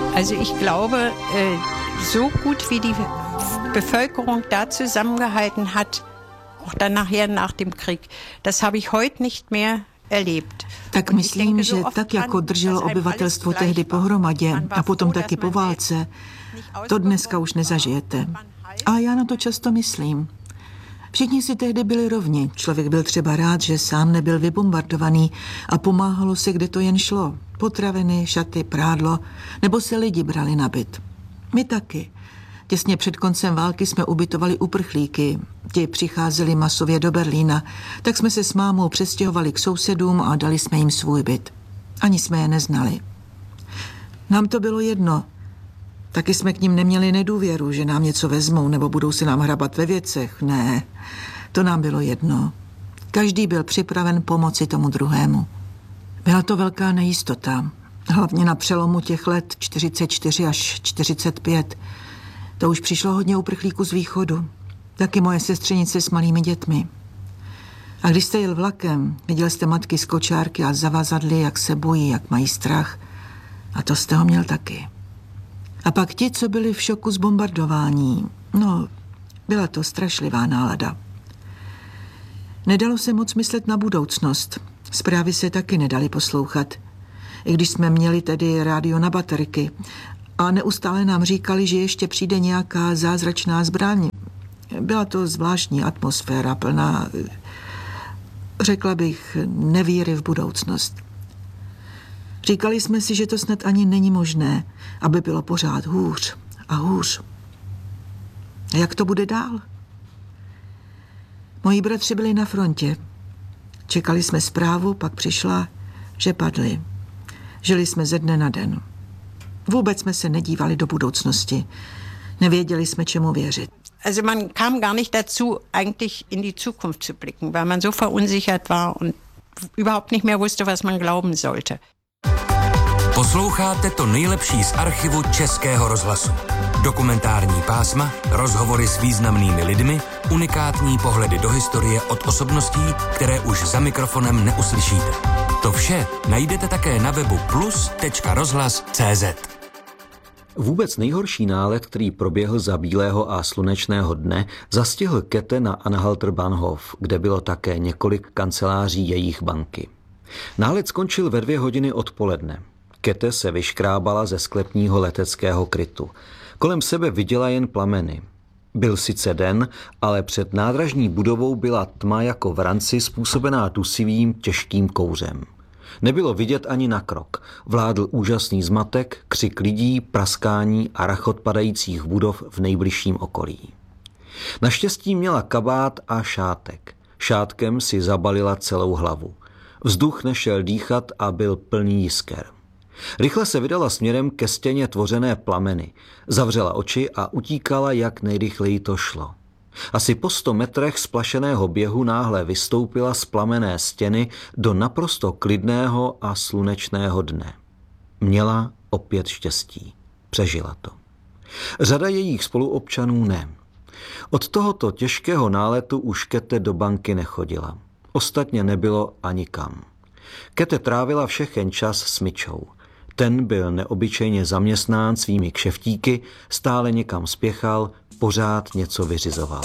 Also ich glaube, so gut wie die Bevölkerung da zusammengehalten hat, auch dann nachher nach dem Krieg, das habe ich heute nicht mehr erlebt. Tak myslím, že tak, jako drželo obyvatelstvo tehdy pohromadě a potom taky po válce, to dneska už nezažijete. A já na to často myslím. Všichni si tehdy byli rovni. Člověk byl třeba rád, že sám nebyl vybombardovaný a pomáhalo se, kde to jen šlo. Potraviny, šaty, prádlo, nebo se lidi brali na byt. My taky. Těsně před koncem války jsme ubytovali uprchlíky. Ti přicházeli masově do Berlína, tak jsme se s mámou přestěhovali k sousedům a dali jsme jim svůj byt. Ani jsme je neznali. Nám to bylo jedno. Taky jsme k ním neměli nedůvěru, že nám něco vezmou nebo budou se nám hrabat ve věcech. Ne, to nám bylo jedno. Každý byl připraven pomoci tomu druhému. Byla to velká nejistota. Hlavně na přelomu těch let 44 až 45. To už přišlo hodně uprchlíků z východu. Taky moje sestřenice s malými dětmi. A když jste jel vlakem, viděl jste matky z kočárky a zavazadly, jak se bojí, jak mají strach. A to jste ho měl taky. A pak ti, co byli v šoku z bombardování. No, byla to strašlivá nálada. Nedalo se moc myslet na budoucnost. Zprávy se taky nedali poslouchat. I když jsme měli tedy rádio na baterky. A neustále nám říkali, že ještě přijde nějaká zázračná zbraň. Byla to zvláštní atmosféra, plná, řekla bych, nevíry v budoucnost. Říkali jsme si, že to snad ani není možné, aby bylo pořád hůř a hůř. A jak to bude dál? Moji bratři byli na frontě. Čekali jsme zprávu, pak přišla, že padli. Žili jsme ze dne na den. Vůbec jsme se nedívali do budoucnosti. Nevěděli jsme, čemu věřit. Also man kam gar nicht dazu, eigentlich in die Zukunft zu blicken, weil man so verunsichert war und überhaupt nicht mehr wusste, was man glauben sollte. Posloucháte to nejlepší z archivu Českého rozhlasu. Dokumentární pásma, rozhovory s významnými lidmi, unikátní pohledy do historie od osobností, které už za mikrofonem neuslyšíte. To vše najdete také na webu plus.rozhlas.cz. Vůbec nejhorší nálet, který proběhl za bílého a slunečného dne, zastihl Käthe na Anhalter-Bahnhof, kde bylo také několik kanceláří jejich banky. Nálet skončil ve 2 hodiny odpoledne. Käthe se vyškrábala ze sklepního leteckého krytu. Kolem sebe viděla jen plameny. Byl sice den, ale před nádražní budovou byla tma jako v ranci způsobená dusivým, těžkým kouřem. Nebylo vidět ani na krok. Vládl úžasný zmatek, křik lidí, praskání a rachot padajících budov v nejbližším okolí. Naštěstí měla kabát a šátek. Šátkem si zabalila celou hlavu. Vzduch nešel dýchat a byl plný jisker. Rychle se vydala směrem ke stěně tvořené plameny. Zavřela oči a utíkala, jak nejrychleji to šlo. Asi po 100 metrech splašeného běhu náhle vystoupila z plamenné stěny do naprosto klidného a slunečného dne. Měla opět štěstí. Přežila to. Řada jejich spoluobčanů ne. Od tohoto těžkého náletu už Käthe do banky nechodila. Ostatně nebylo ani kam. Käthe trávila všechen čas s Mičou. Ten byl neobyčejně zaměstnán svými kšeftíky, stále někam spěchal, pořád něco vyřizoval.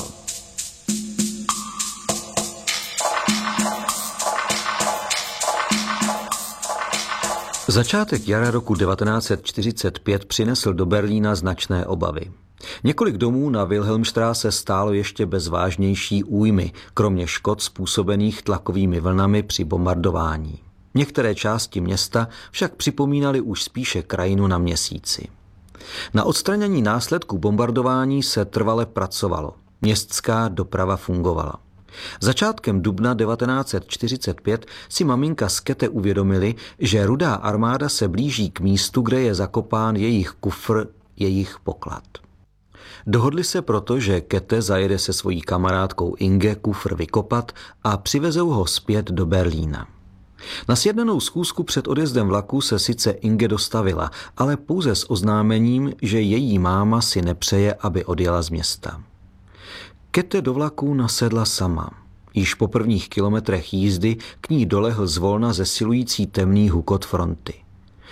Začátek jara roku 1945 přinesl do Berlína značné obavy. Několik domů na Wilhelmstraße stálo ještě bez vážnější újmy, kromě škod způsobených tlakovými vlnami při bombardování. Některé části města však připomínaly už spíše krajinu na Měsíci. Na odstranění následků bombardování se trvale pracovalo. Městská doprava fungovala. Začátkem dubna 1945 si maminka s Käthe uvědomili, že Rudá armáda se blíží k místu, kde je zakopán jejich kufr, jejich poklad. Dohodli se proto, že Käthe zajede se svojí kamarádkou Inge kufr vykopat a přivezou ho zpět do Berlína. Na sjednanou schůzku před odjezdem vlaku se sice Inge dostavila, ale pouze s oznámením, že její máma si nepřeje, aby odjela z města. Käthe do vlaku nasedla sama. Již po prvních kilometrech jízdy k ní dolehl zvolna zesilující temný hukot fronty.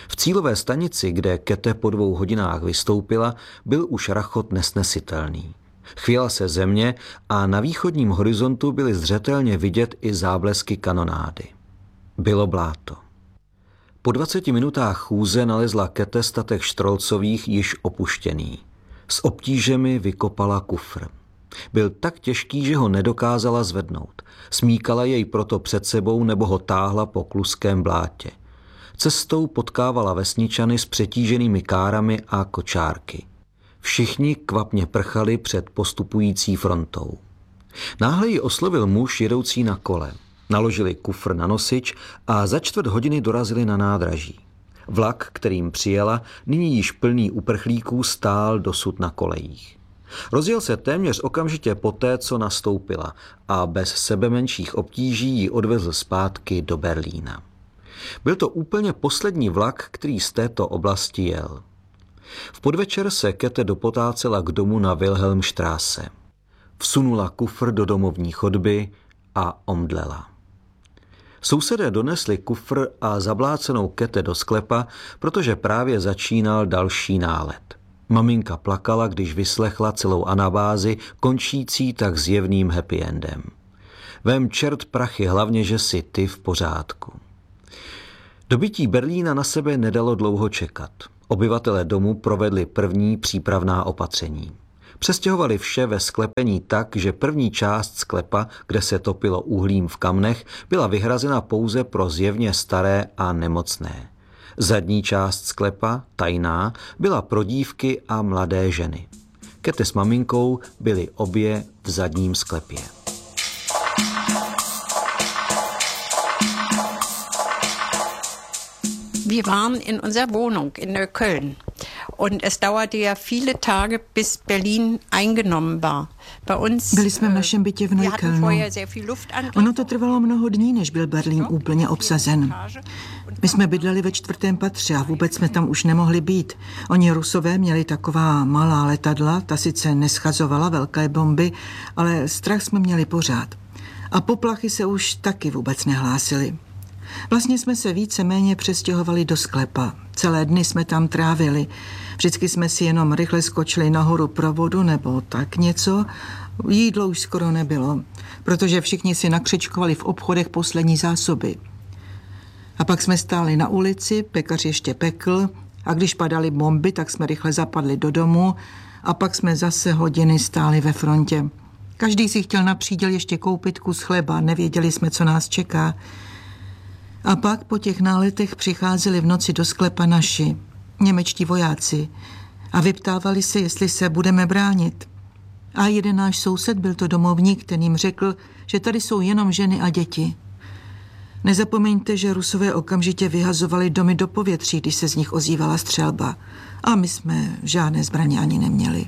V cílové stanici, kde Kete po 2 hodinách vystoupila, byl už rachot nesnesitelný. Chvěla se země a na východním horizontu byly zřetelně vidět i záblesky kanonády. Bylo bláto. Po 20 minutách chůze nalezla Kete statek Štrolcových již opuštěný. S obtížemi vykopala kufr. Byl tak těžký, že ho nedokázala zvednout. Smíkala jej proto před sebou nebo ho táhla po kluském blátě. Cestou potkávala vesničany s přetíženými kárami a kočárky. Všichni kvapně prchali před postupující frontou. Náhle ji oslovil muž jedoucí na kole. Naložili kufr na nosič a za 1/4 hodiny dorazili na nádraží. Vlak, kterým přijela, nyní již plný uprchlíků, stál dosud na kolejích. Rozjel se téměř okamžitě poté, co nastoupila, a bez sebemenších obtíží ji odvezl zpátky do Berlína. Byl to úplně poslední vlak, který z této oblasti jel. V podvečer se Kete dopotácela k domu na Wilhelmstraße. Vsunula kufr do domovní chodby a omdlela. Sousedé donesli kufr a zablácenou Kete do sklepa, protože právě začínal další nálet. Maminka plakala, když vyslechla celou anabázi, končící tak zjevným happy endem. Vem čert prachy, hlavně, že jsi ty v pořádku. Dobytí Berlína na sebe nedalo dlouho čekat. Obyvatelé domu provedli první přípravná opatření. Přestěhovali vše ve sklepení tak, že první část sklepa, kde se topilo uhlím v kamnech, byla vyhrazena pouze pro zjevně staré a nemocné. Zadní část sklepa, tajná, byla pro dívky a mladé ženy. Kete s maminkou byly obě v zadním sklepě. Wir waren in unserer Wohnung in Neukölln und es dauerte ja viele Tage, bis Berlin eingenommen war. Byli jsme v našem bytě v Neuköllnu. Ono to trvalo mnoho dní, než byl Berlín úplně obsazen. My jsme bydleli ve 4. patře a vůbec jsme tam už nemohli být. Oni Rusové měli taková malá letadla, ta sice neschazovala velké bomby, ale strach jsme měli pořád. A poplachy se už taky vůbec nehlásily. Vlastně jsme se víceméně přestěhovali do sklepa. Celé dny jsme tam trávili. Vždycky jsme si jenom rychle skočili nahoru pro vodu nebo tak něco. Jídlo už skoro nebylo, protože všichni si nakřičkovali v obchodech poslední zásoby. A pak jsme stáli na ulici, pekař ještě pekl, a když padaly bomby, tak jsme rychle zapadli do domu a pak jsme zase hodiny stáli ve frontě. Každý si chtěl na příděl ještě koupit kus chleba, nevěděli jsme, co nás čeká. A pak po těch náletech přicházeli v noci do sklepa naši, němečtí vojáci, a vyptávali se, jestli se budeme bránit. A jeden náš soused, byl to domovník, ten jim řekl, že tady jsou jenom ženy a děti. Nezapomeňte, že Rusové okamžitě vyhazovali domy do povětří, když se z nich ozývala střelba. A my jsme žádné zbraně ani neměli.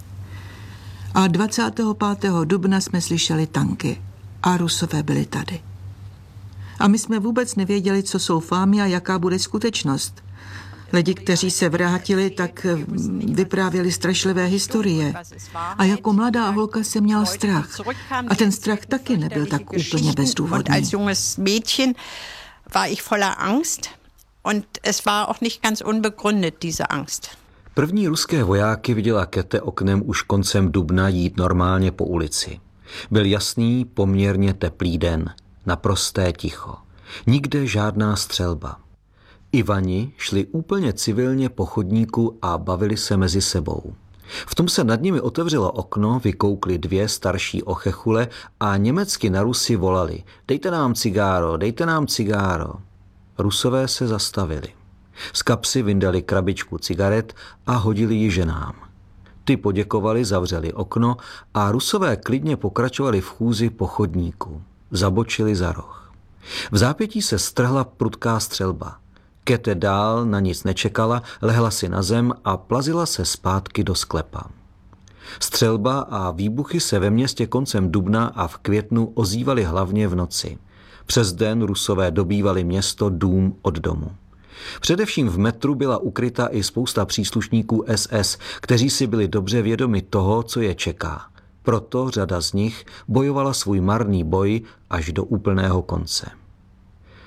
A 25. dubna jsme slyšeli tanky a Rusové byli tady. A my jsme vůbec nevěděli, co jsou fámy a jaká bude skutečnost. Lidi, kteří se vrátili, tak vyprávěli strašlivé historie. A jako mladá holka jsem měla strach. A ten strach taky nebyl tak úplně bezdůvodný. Als junges Mädchen war ich voller Angst und es war auch nicht ganz unbegründet, diese Angst. První ruské vojáky viděla Kete oknem už koncem dubna jít normálně po ulici. Byl jasný, poměrně teplý den. Naprosté ticho. Nikde žádná střelba. Ivani šli úplně civilně po chodníku a bavili se mezi sebou. V tom se nad nimi otevřelo okno, vykoukly 2 starší ochechule a německy na Rusy volali: dejte nám cigáro, dejte nám cigáro. Rusové se zastavili. Z kapsy vyndali krabičku cigaret a hodili ji ženám. Ty poděkovali, zavřeli okno a Rusové klidně pokračovali v chůzi po chodníku. Zabočili za roh. V zápětí se strhla prudká střelba. Kete dál na nic nečekala, lehla si na zem a plazila se zpátky do sklepa. Střelba a výbuchy se ve městě koncem dubna a v květnu ozývaly hlavně v noci. Přes den Rusové dobývali město dům od domu. Především v metru byla ukryta i spousta příslušníků SS, kteří si byli dobře vědomi toho, co je čeká. Proto řada z nich bojovala svůj marný boj až do úplného konce.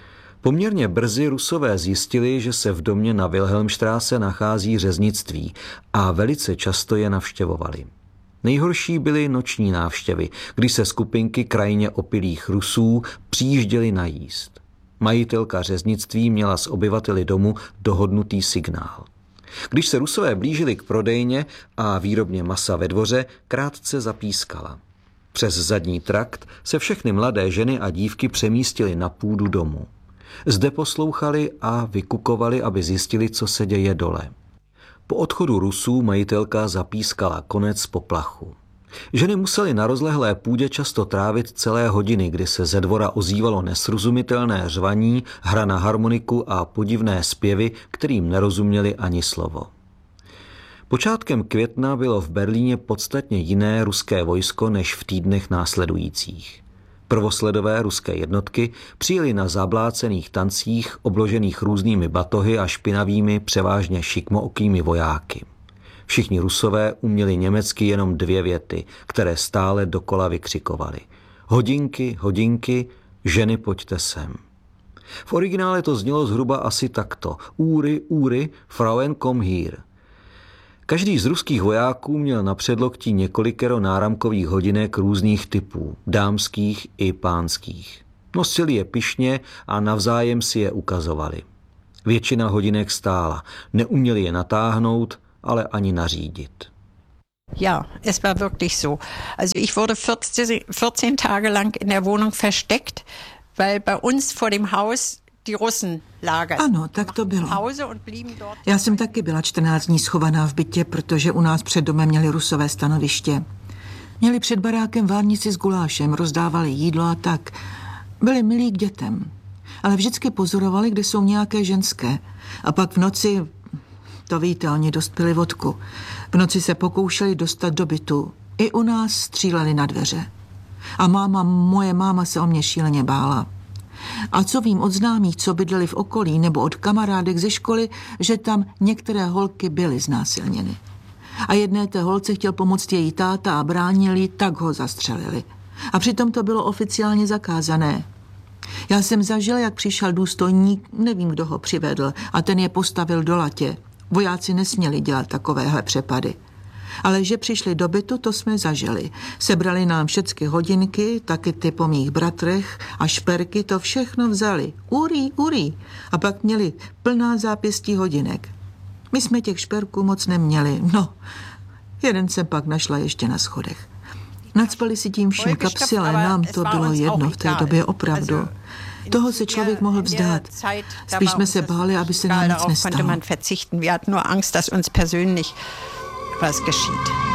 Poměrně brzy Rusové zjistili, že se v domě na Wilhelmstraße nachází řeznictví a velice často je navštěvovali. Nejhorší byly noční návštěvy, kdy se skupinky krajně opilých Rusů přijížděly najíst. Majitelka řeznictví měla s obyvateli domu dohodnutý signál. Když se Rusové blížili k prodejně a výrobně masa ve dvoře, krátce zapískala. Přes zadní trakt se všechny mladé ženy a dívky přemístily na půdu domu. Zde poslouchali a vykukovali, aby zjistili, co se děje dole. Po odchodu Rusů majitelka zapískala konec poplachu. Ženy musely na rozlehlé půdě často trávit celé hodiny, kdy se ze dvora ozývalo nesrozumitelné řvaní, hra na harmoniku a podivné zpěvy, kterým nerozuměli ani slovo. Počátkem května bylo v Berlíně podstatně jiné ruské vojsko než v týdnech následujících. Prvosledové ruské jednotky přijeli na zablácených tancích obložených různými batohy a špinavými, převážně šikmookými vojáky. Všichni Rusové uměli německy jenom 2 věty, které stále dokola vykřikovali. Hodinky, hodinky, ženy, pojďte sem. V originále to znělo zhruba asi takto. Úry, úry, Frauen, komm hier. Každý z ruských vojáků měl na předloktí několikero náramkových hodinek různých typů, dámských i pánských. Nosili je pyšně a navzájem si je ukazovali. Většina hodinek stála, neuměli je natáhnout, ale ani nařídit. Ja, es war wirklich so. Also ich wurde 14 Tage lang in der Wohnung versteckt, weil bei uns vor dem Haus die Russen lagerten. Ano, tak to bylo. Já jsem taky byla 14 dní schovaná v bytě, protože u nás před domem měli Rusové stanoviště. Měli před barákem várnici s gulášem, rozdávali jídlo a tak. Byli milí k dětem, ale vždycky pozorovali, kde jsou nějaké ženské. A pak v noci, to víte, oni dost pili vodku, v noci se pokoušeli dostat do bytu. I u nás stříleli na dveře. A moje máma se o mě šíleně bála. A co vím od známých, co bydleli v okolí, nebo od kamarádek ze školy, že tam některé holky byly znásilněny. A jedné té holce chtěl pomoct její táta a bránil jí, tak ho zastřelili. A přitom to bylo oficiálně zakázané. Já jsem zažil, jak přišel důstojník, nevím, kdo ho přivedl, a ten je postavil do latě. Vojáci nesměli dělat takovéhle přepady. Ale že přišli do bytu, to jsme zažili. Sebrali nám všechny hodinky, taky ty po mých bratrech a šperky, to všechno vzali. Urí. A pak měli plná zápěstí hodinek. My jsme těch šperků moc neměli. No, jeden jsem pak našla ještě na schodech. Nacpali si tím vším kapsy, ale nám to bylo jedno v té době opravdu. Toho se člověk mohl vzdát. Spíš jsme se báli, aby se nám nic nestalo. Wir hatten nur Angst, dass uns persönlich was geschieht.